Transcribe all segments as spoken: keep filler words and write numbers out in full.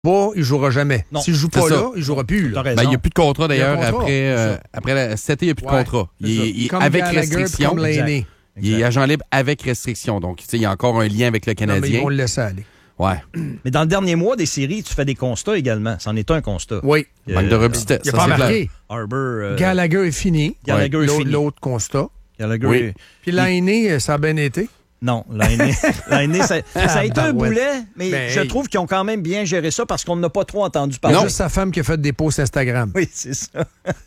pas, il jouera jamais. Non. S'il joue C'est pas ça. là, il jouera plus. Là. Ben, il n'y a plus de contrat d'ailleurs. Il y a un contrat, Après, euh, c'est ça. après la, cet été, il n'y a plus de Ouais, contrat. Il, c'est ça. il- Comme avec Gallagher, restriction. comme Laney. Il est agent libre avec restriction. Donc, tu sais, il y a encore un lien avec le Non, mais Canadien. ils vont le laisser aller. Ouais. Mais dans le dernier mois des séries, tu fais des constats également. C'en est un constat. Oui. Euh, Manque de robustesse. Il n'a ça, pas c'est clair. marqué. Harbour. euh, Gallagher est fini. Gallagher est L'autre- fini. L'autre constat. Gallagher. Oui. est- Puis Laney, ça a bien été. Non, l'année, l'année ça, ça a été un Barouette. boulet, mais Ben, je hey. trouve qu'ils ont quand même bien géré ça parce qu'on n'a pas trop entendu parler. C'est juste sa femme qui a fait des posts Instagram. Oui, c'est ça.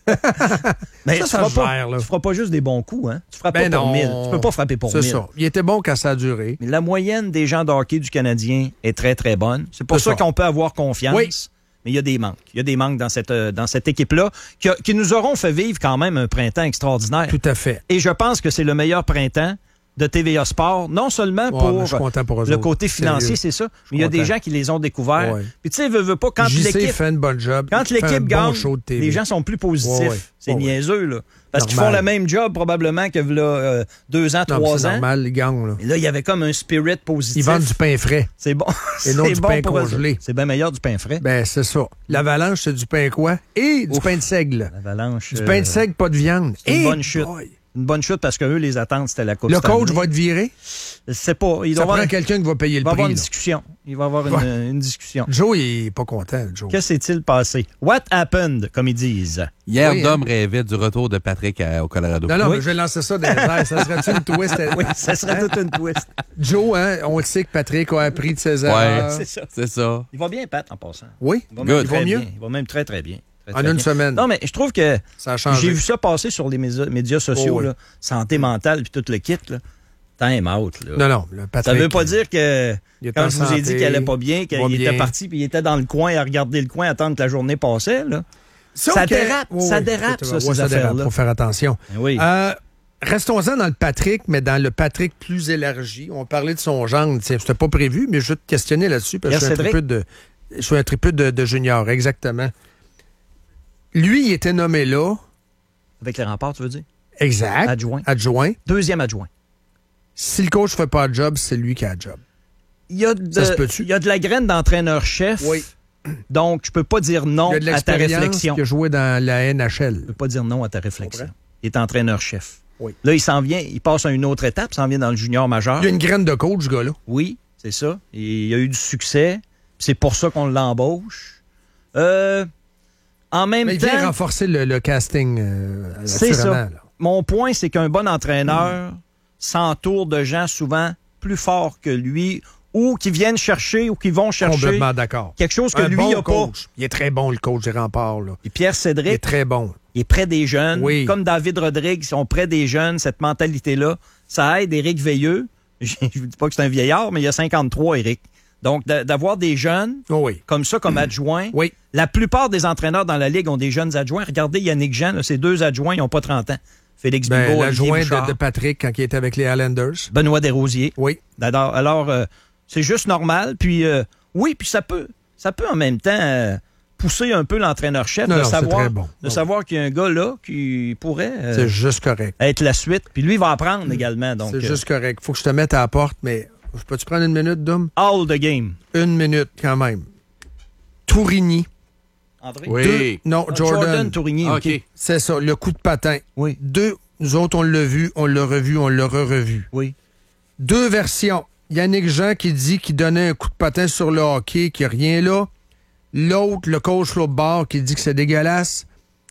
Mais Ça, tu ça feras se pas, gère, là. tu feras pas juste des bons coups, hein? Tu frappes Ben pas pour non. mille. Tu peux pas frapper pour C'est mille. ça. Il était bon quand ça a duré. Mais la moyenne des gens de hockey du Canadien est très, très bonne. C'est pour C'est ça, ça. qu'on peut avoir confiance. Oui. Mais il y a des manques. Il y a des manques dans cette, euh, dans cette équipe-là qui, a- qui nous auront fait vivre quand même un printemps extraordinaire. Tout à fait. Et je pense que c'est le meilleur printemps de T V A Sport, non Ouais, seulement mais pour je suis content pour eux le autres. côté financier, Sérieux. c'est ça. suis Mais il y a des content. gens qui les ont découverts. Ouais. Puis tu sais, veut, veut pas, quand J C l'équipe, fait une bonne job. quand Il fait un l'équipe bon gagne, show de T V. les gens sont plus positifs. Ouais, ouais. C'est Ouais, ouais. niaiseux, là. Parce qu'ils font Normal. le même job probablement que là, euh, deux ans, Non, mais trois c'est ans. normal, ils gagnent. Là. Et là, il y avait comme un spirit positif. Ils vendent du pain frais. C'est bon. Et non C'est du bon pain pour eux congelé. autres. C'est bien meilleur du pain frais. Ben, c'est ça. L'avalanche, c'est du pain quoi? Et du Ouf. pain de seigle. L'avalanche. Du euh, pain de seigle, pas de viande. c'est une Et bonne chute. boy. Une bonne chute parce que eux, les attentes, c'était la Coupe Le Stanley. coach va être viré. Je sais pas. Il Ça doit prend avoir, quelqu'un qui va payer il le va avoir prix. une là. discussion. Il va avoir une, Ouais. une discussion. Joe, il est pas content, Joe. Que s'est-il passé? What happened, comme ils disent? Hier, Oui, Dom rêvait du retour de Patrick à- au Colorado. Non, non, Oui. mais je vais lancer ça dans les airs. Ça serait-tu une twist? Oui, ça serait toute une twist. Joe, hein, on le sait que Patrick a appris de ses erreurs. C'est ça. C'est ça. Il va bien, Pat, en passant. Oui, Il va Good. même très Il va mieux? bien. Il va même très, très bien. Très, en très une bien. semaine. Non, mais je trouve que Ça a changé. j'ai vu ça passer sur les médias, médias sociaux, Oh, oui. là, santé mentale puis tout le kit. Là. Time out. Là. Non, non, le Patrick. Ça veut pas dire que il est quand en je vous ai dit santé, qu'il allait pas bien, va qu'il bien. était parti puis il était dans le coin à regarder le coin, à attendre que la journée passait. Là. Ça ok. dérape, Oui, ça oui, dérape, c'est- ça, ouais, ces ça dérape, affaires-là. faut faire attention. Ben oui. Euh, restons-en dans le Patrick, mais dans le Patrick plus élargi. On parlait de son genre. Tiens, c'était pas prévu, mais je vais te questionner là-dessus parce que je suis un Cédric. tripeux de, je suis un tripeux de, de junior, exactement. Lui, il était nommé là, Avec les remparts, tu veux dire? exact, Adjoint. adjoint. Deuxième adjoint. Si le coach fait pas le job, c'est lui qui a le job. Il y a de, Ça se peut-tu? il y a de la graine d'entraîneur-chef. Oui. Donc, je peux pas dire non Il y a de à ta l'expérience réflexion. qui a joué dans la N H L. Je peux pas dire non à ta réflexion. Comprends? Il est entraîneur-chef. Oui. Là, il s'en vient, il passe à une autre étape, il s'en vient dans le junior majeur. Il y a une graine de coach, ce gars-là. Oui, c'est ça. Et il a eu du succès. C'est pour ça qu'on l'embauche. Euh, en même Mais il temps, vient renforcer le, le casting. Euh, c'est assurément, ça. là. Mon point, c'est qu'un bon entraîneur s'entoure de gens souvent plus forts que lui ou qui viennent chercher ou qui vont chercher Complètement d'accord. quelque chose que Un lui bon n'a pas. coach. Il est très bon, le coach des remparts. Là. Et Pierre Il Cédric, est très bon. il est près des jeunes. Oui. Comme David Rodrigue, ils sont près des jeunes, cette mentalité-là. Ça aide Éric Veilleux. Je ne vous dis pas que c'est un vieillard, mais il y a cinquante-trois, Éric. Donc, de- d'avoir des jeunes Oh oui. comme ça, comme adjoints. Oui. La plupart des entraîneurs dans la Ligue ont des jeunes adjoints. Regardez Yannick Jean, là, ces deux adjoints, ils n'ont pas trente ans. Félix Ben, Bigot, Olivier l'adjoint Bouchard, de, de Patrick quand il était avec les Islanders. Benoît Desrosiers. Oui. Alors, alors euh, c'est juste normal. Puis, euh, oui, puis ça peut, ça peut en même temps euh, pousser un peu l'entraîneur-chef Non, de non, c'est savoir, très bon. de Oui. savoir qu'il y a un gars là qui pourrait euh, C'est juste correct. être la suite. Puis lui, il va apprendre également. Donc, C'est euh, juste correct. Faut que je te mette à la porte, mais peux-tu prendre une minute, Dom? all the game. Une minute, quand même. Tourigny. André? Oui. Deux- non, Ah, Jordan. Jordan Tourigny, Ah, OK. OK. C'est ça, le coup de patin. Oui, Deux, nous autres, on l'a vu, on l'a revu, on l'a re-revu. oui. Deux versions. Yannick Jean qui dit qu'il donnait un coup de patin sur le hockey, qu'il n'y a rien là. L'autre, le coach l'autre bord, qui dit que c'est dégueulasse.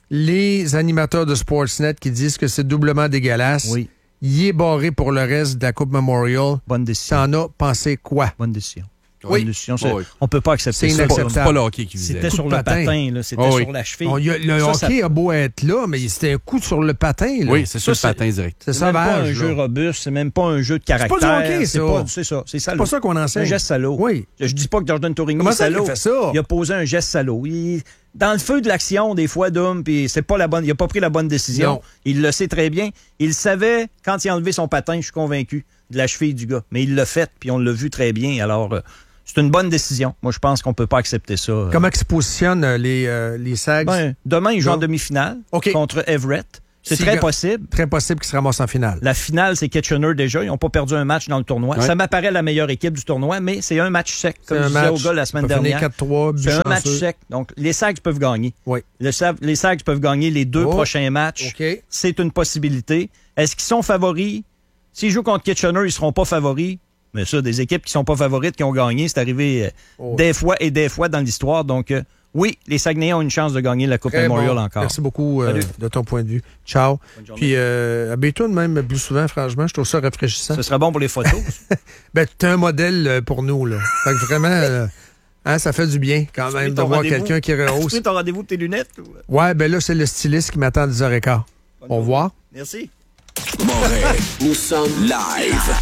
Les animateurs de Sportsnet qui disent que c'est doublement dégueulasse. Oui. Il est barré pour le reste de la Coupe Memorial. Bonne décision. T'en as pensé quoi? Bonne décision. Oui. Bonne décision. C'est- Oui. On peut pas accepter C'est ça. inacceptable. C'est pas le hockey qui visait. C'était Coup sur de le patin. patin, là. C'était Oh oui. sur la cheville. On y a- le Ça, ça- hockey a beau être là, mais c'était un coup sur le patin. Là. Oui, c'est sur le Ça, patin direct. c'est C'est même pas sauvage. un jeu là. robuste, c'est même pas un jeu de caractère. pas du hockey, C'est ça. pas- C'est ça, c'est C'est salaud. pas ça qu'on C'est un enseigne. geste salaud. Oui. Je, je dis pas que Jordan Tourigny Comment est ça qu'il salaud. a fait ça? Il a posé un geste salaud. Il- dans le feu de l'action, des fois, Dom, puis c'est pas la bonne. Il a pas pris la bonne décision. Non. Il le sait très bien. Il savait quand il a enlevé son patin, je suis convaincu, de la cheville du gars. Mais il l'a fait, puis on l'a vu très bien. Alors, euh, c'est une bonne décision. Moi, je pense qu'on peut pas accepter ça. euh. Comment ils se positionnent euh, les, euh, les Sags? Ben, demain, il joue Non. en demi-finale OK. contre Everett. C'est Si très ga- possible. Très possible qu'ils se ramassent en finale. La finale, c'est Kitchener déjà. Ils n'ont pas perdu un match dans le tournoi. Ouais. Ça m'apparaît la meilleure équipe du tournoi, mais c'est un match sec, comme C'est je un disais match, au gars la semaine ça peut finir dernière. quatre trois, but C'est un match chanceux. sec. Donc, les Sags peuvent gagner. Oui. Le Sa- les Sags peuvent gagner les deux Oh. prochains matchs. OK. C'est une possibilité. Est-ce qu'ils sont favoris? S'ils jouent contre Kitchener, ils ne seront pas favoris. Mais ça, des équipes qui sont pas favorites, qui ont gagné, c'est arrivé euh, Oh. des fois et des fois dans l'histoire. Donc, euh, oui, les Saguenayens ont une chance de gagner la Coupe Très Memorial bon. encore. Merci beaucoup euh, Salut. de ton point de vue. Ciao. Bonne journée. Puis, euh, habille-toi de même plus souvent, franchement. Je trouve ça rafraîchissant. Ce serait bon pour les photos. Ben, t'es un modèle euh, pour nous, là. Fait que vraiment, euh, hein, ça fait du bien, quand Tu même, pris de ton voir rendez-vous? quelqu'un qui Tu rehausse. pris ton rendez-vous de tes lunettes? Ou... Ouais, ben là, c'est le styliste qui m'attend à dix heures quinze. Au revoir. Merci. Montréal, nous sommes live.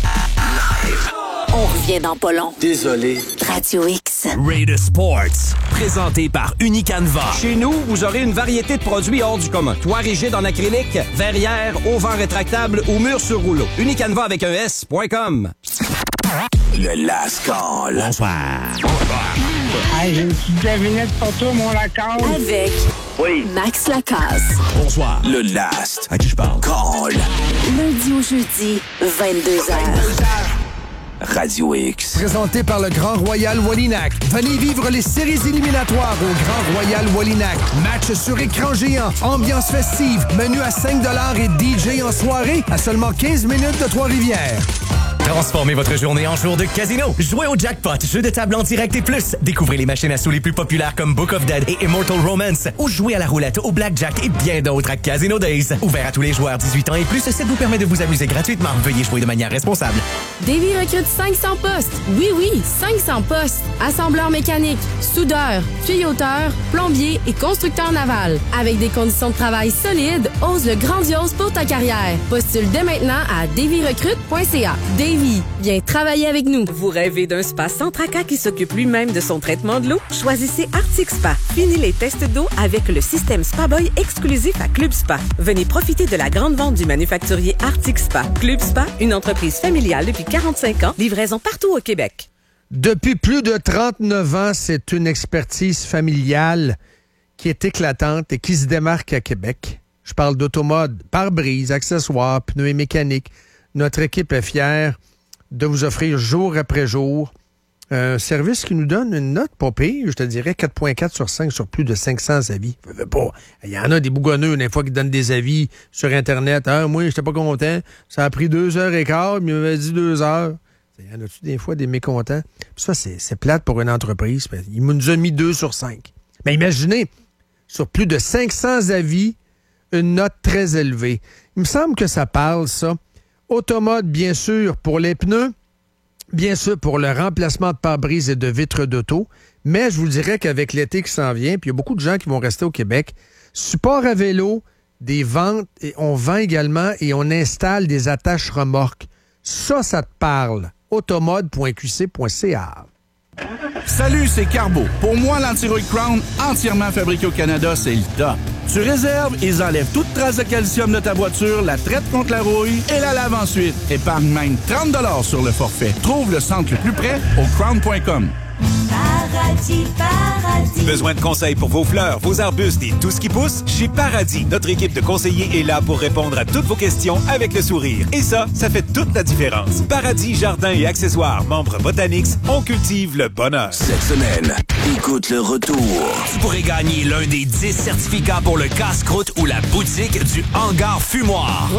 On revient dans pas long. Désolé. Radio X. Raider Sports, présenté par Unicanva. Chez nous, vous aurez une variété de produits hors du commun. Toit rigide en acrylique, verrière, auvent rétractable ou mur sur rouleau. Unicanva avec un S point com. Le Last Call. Bonsoir. Hey, j'ai une petite devinette pour toi, mon Lacan. Avec Oui. Max Lacasse. Bonsoir. Le Last À qui je parle? Call. Lundi au jeudi, vingt-deux heures. Radio X. Présenté par le Grand Royal Wallinac. Venez vivre les séries éliminatoires au Grand Royal Wallinac. Match sur écran géant, ambiance festive, menu à cinq dollars et D J en soirée à seulement quinze minutes de Trois-Rivières. Transformez votre journée en jour de casino. Jouez au jackpot, jeu de table en direct et plus. Découvrez les machines à sous les plus populaires comme Book of Dead et Immortal Romance. Ou jouez à la roulette, au blackjack et bien d'autres à Casino Days. Ouvert à tous les joueurs dix-huit ans et plus, ça vous permet de vous amuser gratuitement. Veuillez jouer de manière responsable. Davy recrute cinq cents postes. Oui, oui, cinq cents postes. Assembleur mécanique, soudeur, tuyauteur, plombier et constructeur naval. Avec des conditions de travail solides, ose le grandiose pour ta carrière. Postule dès maintenant à davy recrute point c a. Davy, viens travailler avec nous. Vous rêvez d'un spa sans tracas qui s'occupe lui-même de son traitement de l'eau? Choisissez Arctic Spa. Fini les tests d'eau avec le système Spa Boy exclusif à Club Spa. Venez profiter de la grande vente du manufacturier Arctic Spa. Club Spa, une entreprise familiale depuis quarante-cinq ans, livraison partout au Québec. Depuis plus de trente-neuf ans, c'est une expertise familiale qui est éclatante et qui se démarque à Québec. Je parle d'automode, pare-brise, accessoires, pneus et mécaniques. Notre équipe est fière de vous offrir jour après jour un service qui nous donne une note pas pire, je te dirais quatre virgule quatre sur cinq sur plus de cinq cents avis. Je veux pas. Il y en a des bougonneux, des fois, qui donnent des avis sur Internet. Ah, moi, j'étais pas content. Ça a pris deux heures et quart, mais il m'avait dit deux heures. Il y en a-tu des fois des mécontents? Puis ça, c'est, c'est plate pour une entreprise. Il nous a mis deux sur cinq. Mais imaginez, sur plus de cinq cents avis, une note très élevée. Il me semble que ça parle, ça. Automode, bien sûr, pour les pneus. Bien sûr, pour le remplacement de pare-brise et de vitres d'auto. Mais je vous dirais qu'avec l'été qui s'en vient, puis il y a beaucoup de gens qui vont rester au Québec, support à vélo, des ventes, et on vend également et on installe des attaches remorques. Ça, ça te parle. automode point q c point c a. Salut, c'est Carbo. Pour moi, l'anti-rouille Crown, entièrement fabriqué au Canada, c'est le top. Tu réserves, ils enlèvent toute trace de calcium de ta voiture, la traitent contre la rouille et la lavent ensuite. Épargne même trente dollars sur le forfait. Trouve le centre le plus près au crown point com. Paradis, paradis. Besoin de conseils pour vos fleurs, vos arbustes et tout ce qui pousse? Chez Paradis, notre équipe de conseillers est là pour répondre à toutes vos questions avec le sourire. Et ça, ça fait toute la différence. Paradis Jardins et Accessoires, membres Botanix, on cultive le bonheur. Cette semaine, écoute le retour. Tu pourrais gagner l'un des dix certificats pour le casse-croûte ou la boutique du Hangar Fumoir.